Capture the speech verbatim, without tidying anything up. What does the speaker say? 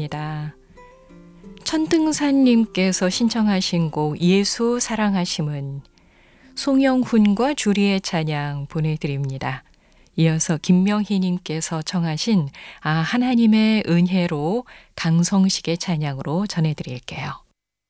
찬양합니다. 천등산님께서 신청하신 곡 예수 사랑하심은 송영훈과 주리의 찬양 보내드립니다. 이어서 김명희님께서 청하신 아 하나님의 은혜로 강성식의 찬양으로 전해드릴게요.